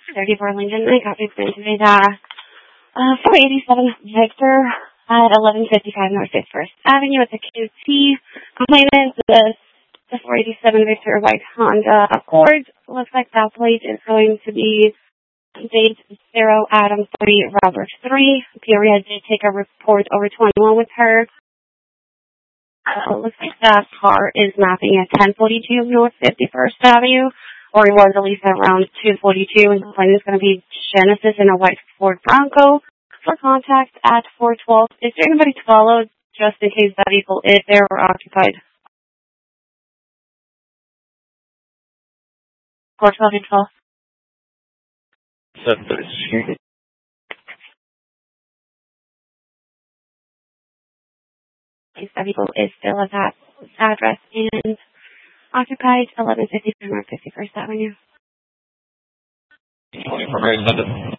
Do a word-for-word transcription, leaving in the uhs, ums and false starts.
thirty-four Lincoln. I got big today. Uh, uh, four eighty-seven Victor at eleven fifty-five North fifty-first Avenue at the Q T. Complainant, the, the four eighty-seven Victor White Honda Accord. Looks like that plate is going to be date zero Adam three Robert three. Peoria did take a report over twenty-one with her. Uh, looks like that car is mapping at ten forty-two North fifty-first Avenue, or it was at least around two forty-two, and the plane is going to be Genesis in a white Ford Bronco. For contact at four twelve. Is there anybody to follow just in case that vehicle is there or occupied? four twelve and twelve. seven thirty. Case that vehicle is still at that address and occupied eleven fifty-two North fifty-first Avenue. twenty-four,